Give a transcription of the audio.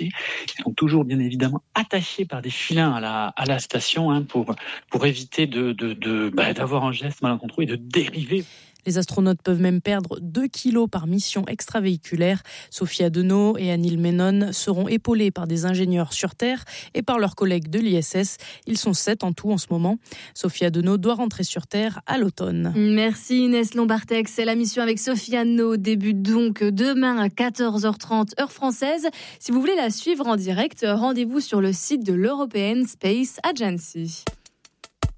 sécurité. Ils sont toujours bien évidemment attachés par des filins à la station pour éviter d'avoir un geste malencontreux et de dériver. Les astronautes peuvent même perdre 2 kilos par mission extravéhiculaire. Sophie Adenau et Anil Menon seront épaulés par des ingénieurs sur Terre et par leurs collègues de l'ISS. Ils sont 7 en tout en ce moment. Sophie Adenau doit rentrer sur Terre à l'automne. Merci Inès Lombartex. La mission avec Sophie Adenau débute donc demain à 14h30 heure française. Si vous voulez la suivre en direct, rendez-vous sur le site de l'European Space Agency.